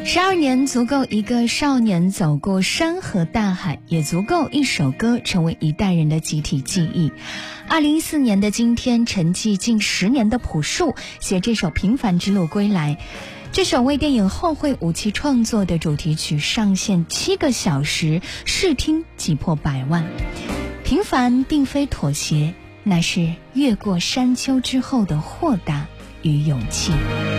12年足够一个少年走过山河大海，也足够一首歌成为一代人的集体记忆。2014年的今天，沉寂近10年的朴树写这首《平凡之路归来》，这首为电影《后会无期》创作的主题曲上线7个小时，试听挤破100万。平凡并非妥协，那是越过山丘之后的豁达与勇气。